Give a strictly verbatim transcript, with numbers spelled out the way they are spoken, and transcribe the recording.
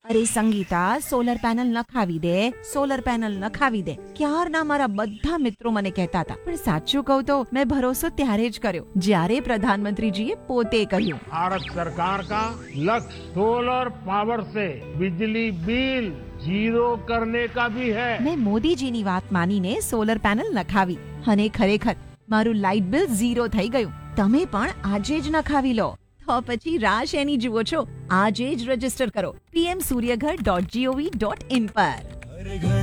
અરે Sangeeta, solar panel નખાવી દે, solar panel નખાવી દે. ક્યારના મારા બધા મિત્રો મને કહેતા હતા, પણ સાચું કહું તો મેં ભરોસો ત્યારે જ કર્યો જ્યારે પ્રધાનમંત્રીજીએ પોતે કહ્યું. भारत सरकार का लक्ष्य सोलर पावर से बिजली बिल जीरो करने का भी है. મેં મોદીજીની વાત માનીને સોલર પેનલ નખાવી અને ખરેખર મારું લાઇટ બિલ ઝીરો થઈ ગયું. તમે પણ આજે જ નખાવી લો. તો પછી રાહ શેની જુઓ છો? આજે જ રજીસ્ટર કરો PM Suryaghar dot GOV dot in પર.